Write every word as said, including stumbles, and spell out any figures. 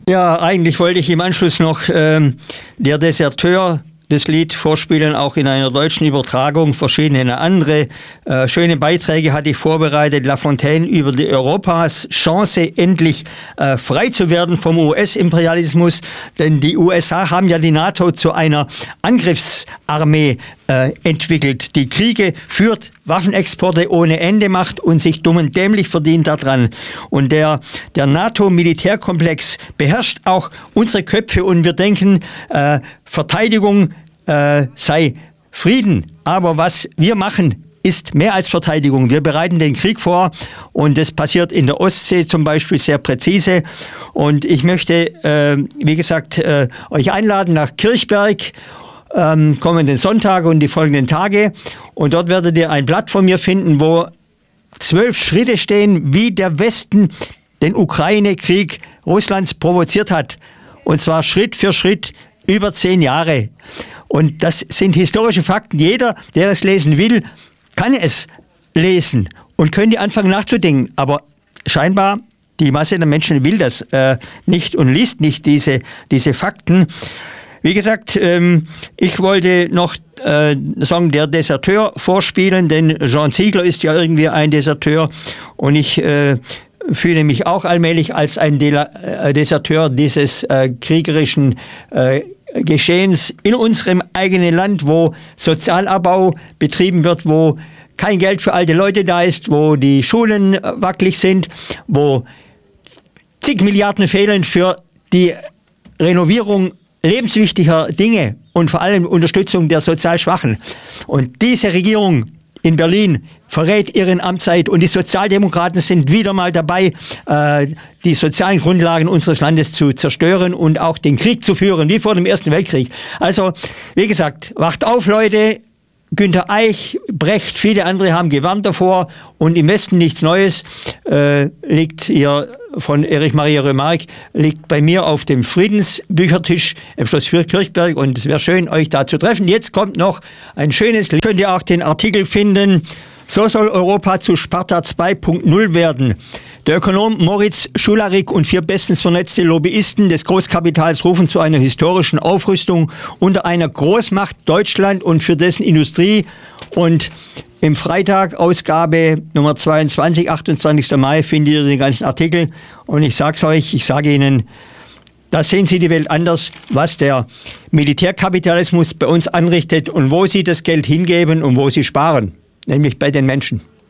Ja, eigentlich wollte ich im Anschluss noch ähm, der Deserteur das Lied vorspielen, auch in einer deutschen Übertragung. Verschiedene andere äh, schöne Beiträge hatte ich vorbereitet. La Fontaine über die Europas Chance, endlich äh, frei zu werden vom U S-Imperialismus. Denn die U S A haben ja die NATO zu einer Angriffsarmee äh, entwickelt, die Kriege führt, Waffenexporte ohne Ende macht und sich dumm und dämlich verdient daran. Und der, der NATO-Militärkomplex beherrscht auch unsere Köpfe und wir denken, äh, Verteidigung äh, sei Frieden. Aber was wir machen, ist mehr als Verteidigung. Wir bereiten den Krieg vor und das passiert in der Ostsee zum Beispiel sehr präzise. Und ich möchte, äh, wie gesagt, äh, euch einladen nach Kirchberg ähm, kommenden Sonntag und die folgenden Tage. Und dort werdet ihr ein Blatt von mir finden, wo zwölf Schritte stehen, wie der Westen den Ukraine-Krieg Russlands provoziert hat. Und zwar Schritt für Schritt über zehn Jahre. Und das sind historische Fakten. Jeder, der es lesen will, kann es lesen und könnte anfangen nachzudenken. Aber scheinbar, die Masse der Menschen will das äh, nicht und liest nicht diese, diese Fakten. Wie gesagt, ähm, ich wollte noch äh, Song Der Deserteur vorspielen, denn Jean Ziegler ist ja irgendwie ein Deserteur und ich äh, fühle mich auch allmählich als ein De- Deserteur dieses äh, kriegerischen äh, Geschehens in unserem eigenen Land, wo Sozialabbau betrieben wird, wo kein Geld für alte Leute da ist, wo die Schulen wackelig sind, wo zig Milliarden fehlen für die Renovierung lebenswichtiger Dinge und vor allem Unterstützung der sozial Schwachen. Und diese Regierung in Berlin verrät ihren Amtseid und die Sozialdemokraten sind wieder mal dabei, äh, die sozialen Grundlagen unseres Landes zu zerstören und auch den Krieg zu führen, wie vor dem Ersten Weltkrieg. Also, wie gesagt, wacht auf, Leute. Günter Eich, Brecht, viele andere haben gewarnt davor und im Westen nichts Neues äh, liegt hier von Erich Maria Remarque, liegt bei mir auf dem Friedensbüchertisch im Schloss Kirchberg und es wäre schön, euch da zu treffen. Jetzt kommt noch ein schönes Lied. Könnt ihr auch den Artikel finden, so soll Europa zu Sparta zwei Punkt null werden. Der Ökonom Moritz Schularik und vier bestens vernetzte Lobbyisten des Großkapitals rufen zu einer historischen Aufrüstung unter einer Großmacht Deutschland und für dessen Industrie. Und im Freitag, Ausgabe Nummer zweiundzwanzig, achtundzwanzigster Mai, findet ihr den ganzen Artikel. Und ich sag's euch, ich sage Ihnen, da sehen Sie die Welt anders, was der Militärkapitalismus bei uns anrichtet und wo Sie das Geld hingeben und wo Sie sparen, nämlich bei den Menschen.